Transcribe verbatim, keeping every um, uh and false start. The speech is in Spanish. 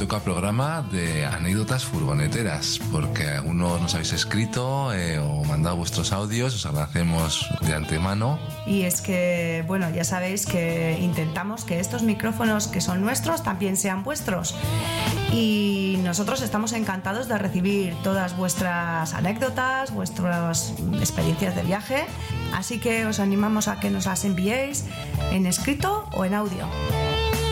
toca programa de anécdotas furgoneteras, porque algunos nos habéis escrito eh, o mandado vuestros audios, os agradecemos de antemano. Y es que, bueno, ya sabéis que intentamos que estos micrófonos que son nuestros también sean vuestros. Y nosotros estamos encantados de recibir todas vuestras anécdotas, vuestras experiencias de viaje, así que os animamos a que nos las enviéis en escrito o en audio.